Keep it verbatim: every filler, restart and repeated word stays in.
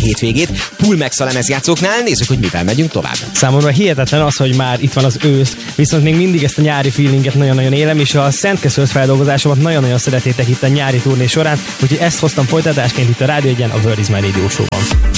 hétvégét Pulmex a lemezjátszóknál, nézzük, hogy mivel megyünk tovább. Számomra hihetetlen az, hogy már itt van az ősz, viszont még mindig ezt a nyári feelinget nagyon-nagyon élem, és a Szent Köszönt feldolgozásomat nagyon-nagyon szeretétek itt a nyári turné során, úgyhogy ezt hoztam folytatásként itt a Rádió Egyen, a World is My Radio Show-ban.